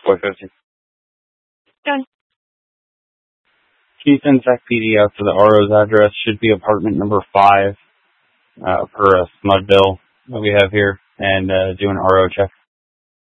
450. Done. Can you send Zach PD out to the RO's address? Should be apartment number 5 per a SMUD bill that we have here, and do an RO check.